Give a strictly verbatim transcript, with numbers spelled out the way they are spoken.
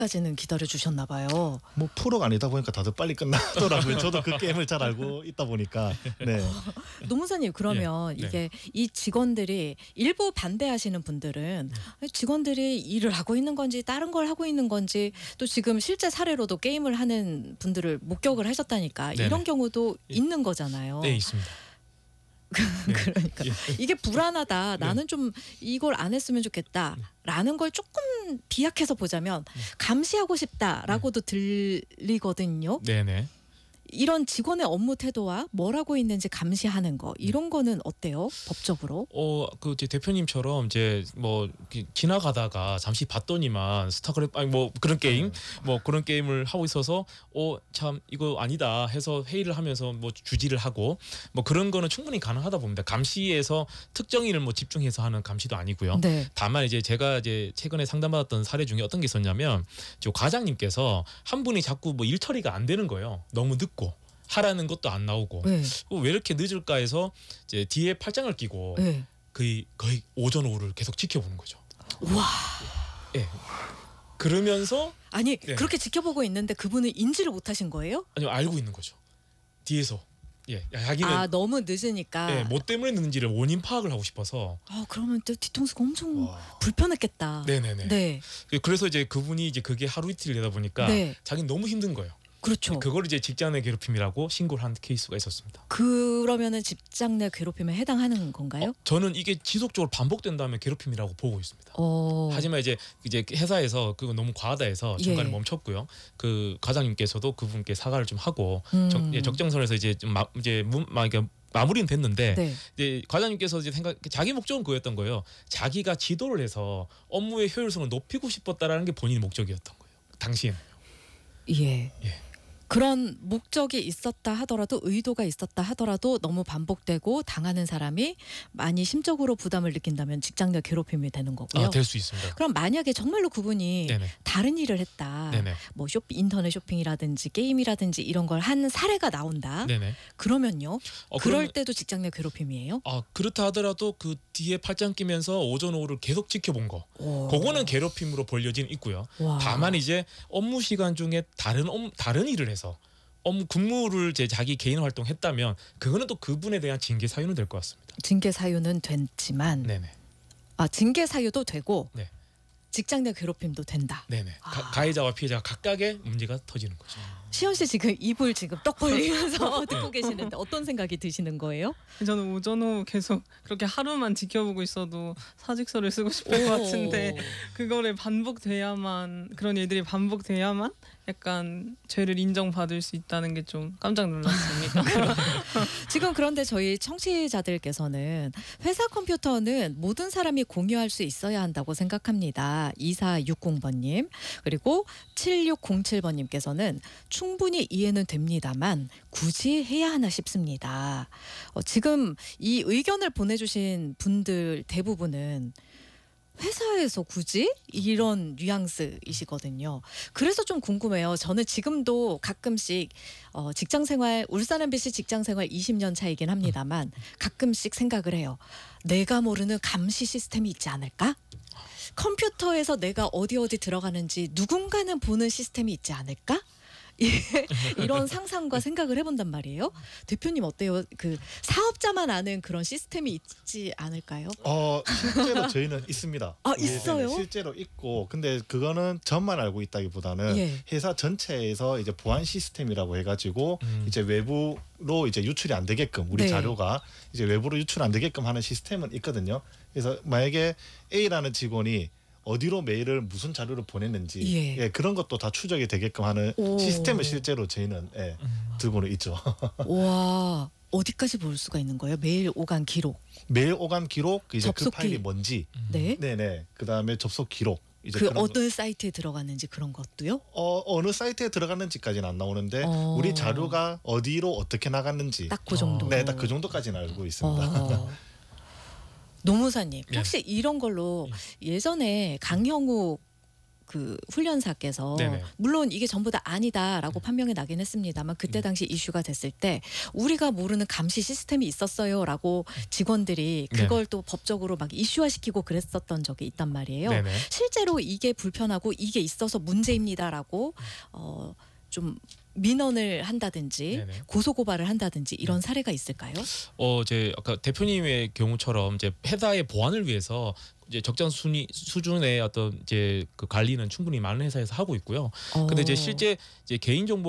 까지는 기다려 주셨나 봐요. 뭐 프로가 아니다 보니까 다들 빨리 끝나더라고요. 저도 그 게임을 잘 알고 있다 보니까. 네. 노무사님 그러면 예, 네. 이게 이 직원들이 일부 반대하시는 분들은 음. 직원들이 일을 하고 있는 건지 다른 걸 하고 있는 건지 또 지금 실제 사례로도 게임을 하는 분들을 목격을 하셨다니까 네네. 이런 경우도 예. 있는 거잖아요. 네, 있습니다. 네. 그러니까 예. 이게 불안하다. 네. 나는 좀 이걸 안 했으면 좋겠다라는 걸 조금 비약해서 보자면 감시하고 싶다라고도 들리거든요. 네네. 이런 직원의 업무 태도와 뭘 하고 있는지 감시하는 거 이런 거는 어때요? 법적으로? 어, 그 이제 대표님처럼 이제 뭐 이렇게 지나가다가 잠시 봤더니만 스타크래프트 아니 뭐 그런 게임 뭐 그런 게임을 하고 있어서 어 참 이거 아니다 해서 회의를 하면서 뭐 주지를 하고 뭐 그런 거는 충분히 가능하다 봅니다. 감시에서 특정인을 뭐 집중해서 하는 감시도 아니고요. 네. 다만 이제 제가 이제 최근에 상담받았던 사례 중에 어떤 게 있었냐면 저 과장님께서 한 분이 자꾸 뭐 일 처리가 안 되는 거예요. 너무 늦고 하라는 것도 안 나오고 네. 왜 이렇게 늦을까 해서 이제 뒤에 팔짱을 끼고 네. 거의 거의 오전 오후를 계속 지켜보는 거죠. 와. 예. 그러면서 아니 네. 그렇게 지켜보고 있는데 그분은 인지를 못하신 거예요? 아니 알고 있는 거죠. 뒤에서 예, 자기는 아 너무 늦으니까. 예, 뭐 때문에 늦는지를 원인 파악을 하고 싶어서. 아 그러면 또 뒤통수가 엄청 와. 불편했겠다. 네네네. 네. 그래서 이제 그분이 이제 그게 하루 이틀 되다 보니까 네. 자기는 너무 힘든 거예요. 그렇죠. 그걸 이제 직장 내 괴롭힘이라고 신고를 한 케이스가 있었습니다. 그러면은 직장 내 괴롭힘에 해당하는 건가요? 어, 저는 이게 지속적으로 반복된다면 괴롭힘이라고 보고 있습니다. 어. 하지만 이제 이제 회사에서 그거 너무 과하다 해서 중간에 예. 멈췄고요. 그 과장님께서도 그분께 사과를 좀 하고 음. 적, 예, 적정선에서 이제 좀 마, 이제 무, 막 이렇게 마무리는 됐는데 네. 이제 과장님께서 이제 생각 자기 목적은 그였던 거예요. 자기가 지도를 해서 업무의 효율성을 높이고 싶었다라는 게 본인의 목적이었던 거예요. 당시에는. 예. 예. 그런 목적이 있었다 하더라도 의도가 있었다 하더라도 너무 반복되고 당하는 사람이 많이 심적으로 부담을 느낀다면 직장 내 괴롭힘이 되는 거고요. 아, 될 수 있습니다. 그럼 만약에 정말로 그분이 네네. 다른 일을 했다. 네네. 뭐 쇼핑, 인터넷 쇼핑이라든지 게임이라든지 이런 걸 한 사례가 나온다. 네네. 그러면요. 어, 그럴 그러면- 때도 직장 내 괴롭힘이에요? 아 그렇다 하더라도 그 뒤에 팔짱 끼면서 오전 오후를 계속 지켜본 거. 오. 그거는 괴롭힘으로 벌려진 있고요. 와. 다만 이제 업무 시간 중에 다른 업, 다른 일을 해서 업무 근무를 제 자기 개인 활동했다면 그거는 또 그분에 대한 징계 사유는 될 것 같습니다. 징계 사유는 됐지만 네네. 아 징계 사유도 되고 네. 직장 내 괴롭힘도 된다. 네네. 아. 가, 가해자와 피해자가 각각의 문제가 터지는 거죠. 시연 씨 지금 입을 지금 떡 벌리면서 듣고 계시는데 어떤 생각이 드시는 거예요? 저는 오전 오후 계속 그렇게 하루만 지켜보고 있어도 사직서를 쓰고 싶을 것 같은데 그거를 반복돼야만 그런 일들이 반복돼야만 약간 죄를 인정받을 수 있다는 게 좀 깜짝 놀랐습니다. 지금 그런데 저희 청취자들께서는 회사 컴퓨터는 모든 사람이 공유할 수 있어야 한다고 생각합니다. 이사육공 번님 그리고 칠육공칠 번님께서는 충분히 이해는 됩니다만 굳이 해야 하나 싶습니다. 어, 지금 이 의견을 보내주신 분들 대부분은 회사에서 굳이 이런 뉘앙스이시거든요. 그래서 좀 궁금해요. 저는 지금도 가끔씩 어, 직장생활 울산 엠비씨 직장생활 이십 년 차이긴 합니다만 가끔씩 생각을 해요. 내가 모르는 감시 시스템이 있지 않을까? 컴퓨터에서 내가 어디 어디 들어가는지 누군가는 보는 시스템이 있지 않을까? 이런 상상과 생각을 해본단 말이에요. 대표님 어때요? 그 사업자만 아는 그런 시스템이 있지 않을까요? 어 실제로 저희는 있습니다. 아, 예, 있어요? 네, 실제로 있고 근데 그거는 저만 알고 있다기보다는 예. 회사 전체에서 이제 보안 시스템이라고 해가지고 음. 이제 외부로 이제 유출이 안 되게끔 우리 네. 자료가 이제 외부로 유출 안 되게끔 하는 시스템은 있거든요. 그래서 만약에 A라는 직원이 어디로 메일을 무슨 자료를 보냈는지 예. 예, 그런 것도 다 추적이 되게끔 하는 오. 시스템을 실제로 저희는 예, 들고는 있죠. 와 어디까지 볼 수가 있는 거예요? 메일 오간 기록. 메일 오간 기록 이제 그 접속기. 파일이 뭔지 네. 네네 그다음에 접속 기록 이제 그 그런 거- 어느 사이트에 들어갔는지 그런 것도요? 어, 어느 사이트에 들어갔는지까지는 안 나오는데 어. 우리 자료가 어디로 어떻게 나갔는지 딱 그 정도. 네, 딱 그 정도까지는 알고 있습니다. 어. 노무사님 예. 혹시 이런 걸로 예전에 강형욱 그 훈련사께서 네네. 물론 이게 전부 다 아니다라고 판명이 나긴 했습니다만 그때 음. 당시 이슈가 됐을 때 우리가 모르는 감시 시스템이 있었어요라고 직원들이 그걸 또 법적으로 막 이슈화시키고 그랬었던 적이 있단 말이에요. 네네. 실제로 이게 불편하고 이게 있어서 문제입니다라고 어, 좀 민원을 한다든지 네네. 고소 고발을 한다든지 이런 사례가 있을까요? 어, 이제 아까 대표님의 경우처럼 이제 회사의 보안을 위해서 이제 적정 순위 수준의 어떤 이제 그 관리는 충분히 많은 회사에서 하고 있고요. 근데 이제 어. 실제 이제 개인 정보